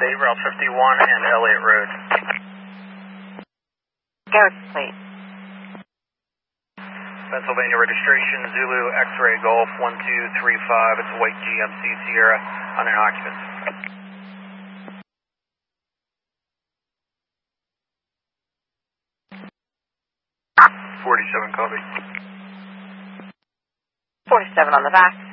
State Route 51 and Elliott Road. Garrett Plate. Pennsylvania registration, Zulu X-Ray Golf 1235. It's a white GMC Sierra on an occupant. 47 copy. 47 on the back.